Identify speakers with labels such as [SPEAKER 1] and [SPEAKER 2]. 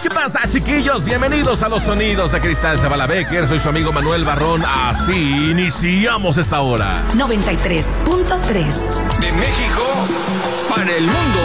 [SPEAKER 1] ¿Qué pasa, chiquillos? Bienvenidos a los Sonidos de Cristal Zavala Becker. Soy su amigo Manuel Barrón. Así iniciamos esta hora.
[SPEAKER 2] 93.3
[SPEAKER 3] De México para el mundo.